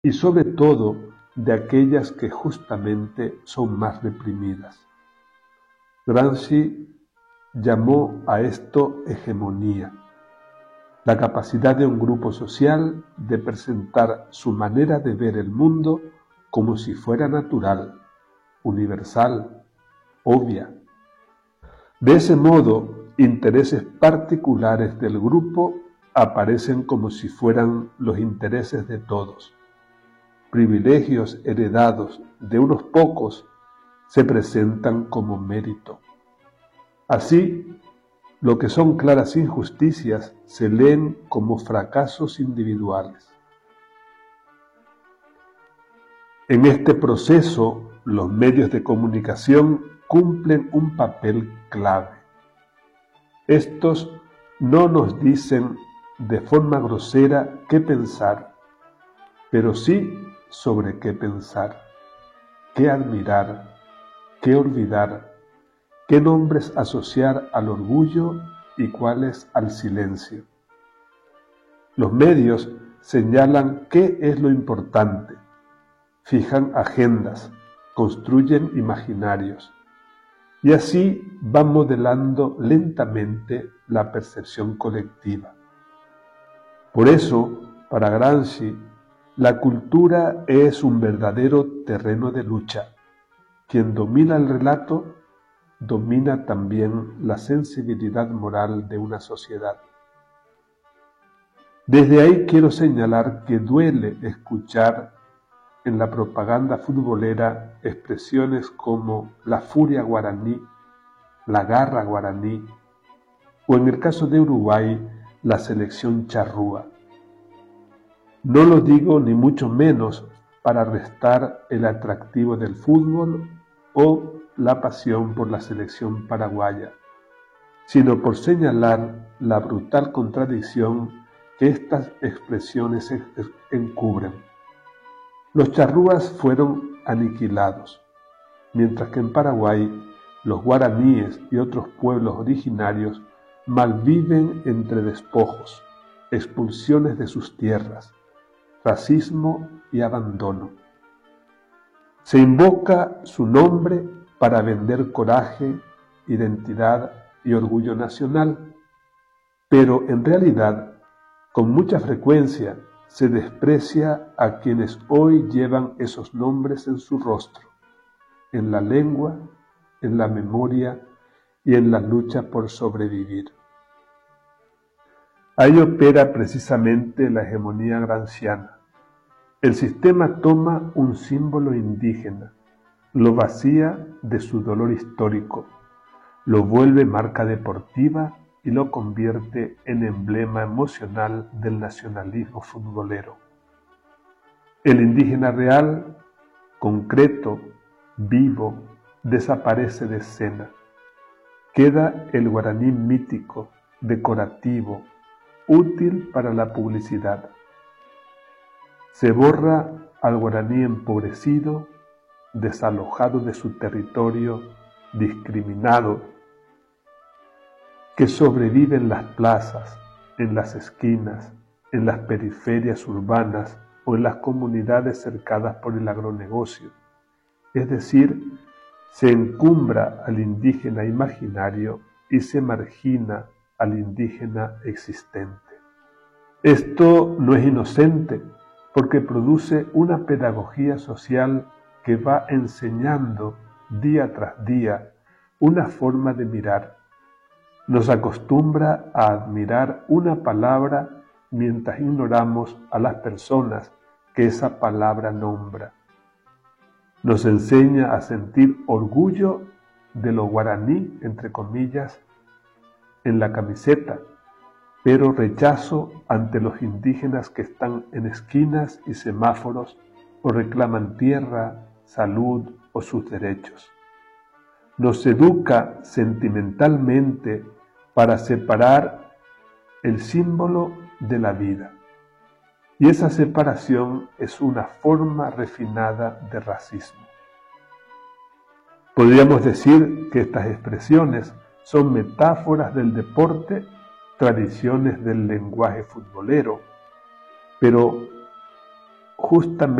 y sobre todo de aquellas que justamente son más reprimidas. Gramsci llamó a esto hegemonía, la capacidad de un grupo social de presentar su manera de ver el mundo como si fuera natural, universal, obvia. De ese modo, intereses particulares del grupo aparecen como si fueran los intereses de todos. Privilegios heredados de unos pocos se presentan como mérito. Así, lo que son claras injusticias se leen como fracasos individuales. En este proceso, los medios de comunicación cumplen un papel clave. Estos no nos dicen de forma grosera qué pensar, pero sí sobre qué pensar, qué admirar, qué olvidar, qué nombres asociar al orgullo y cuáles al silencio. Los medios señalan qué es lo importante, fijan agendas, construyen imaginarios, y así van modelando lentamente la percepción colectiva. Por eso, para Gramsci, la cultura es un verdadero terreno de lucha. Quien domina el relato, domina también la sensibilidad moral de una sociedad. Desde ahí quiero señalar que duele escuchar en la propaganda futbolera expresiones como la furia guaraní, la garra guaraní, o en el caso de Uruguay, la selección charrúa. No lo digo ni mucho menos para restar el atractivo del fútbol o la pasión por la selección paraguaya, sino por señalar la brutal contradicción que estas expresiones encubren. Los charrúas fueron aniquilados, mientras que en Paraguay los guaraníes y otros pueblos originarios malviven entre despojos, expulsiones de sus tierras, racismo y abandono. Se invoca su nombre para vender coraje, identidad y orgullo nacional, pero en realidad, con mucha frecuencia, se desprecia a quienes hoy llevan esos nombres en su rostro, en la lengua, en la memoria y en la lucha por sobrevivir. Ahí opera precisamente la hegemonía gramsciana. El sistema toma un símbolo indígena, lo vacía de su dolor histórico, lo vuelve marca deportiva y lo convierte en emblema emocional del nacionalismo futbolero. El indígena real, concreto, vivo, desaparece de escena. Queda el guaraní mítico, decorativo, útil para la publicidad. Se borra al guaraní empobrecido, desalojado de su territorio, discriminado, que sobrevive en las plazas, en las esquinas, en las periferias urbanas o en las comunidades cercadas por el agronegocio. Es decir, se encumbra al indígena imaginario y se margina al indígena existente. Esto no es inocente, porque produce una pedagogía social que va enseñando día tras día una forma de mirar. Nos acostumbra a admirar una palabra mientras ignoramos a las personas que esa palabra nombra. Nos enseña a sentir orgullo de lo guaraní, entre comillas, en la camiseta, pero rechazo ante los indígenas que están en esquinas y semáforos o reclaman tierra, salud o sus derechos. Nos educa sentimentalmente para separar el símbolo de la vida. Y esa separación es una forma refinada de racismo. Podríamos decir que estas expresiones son metáforas del deporte, tradiciones del lenguaje futbolero, pero justamente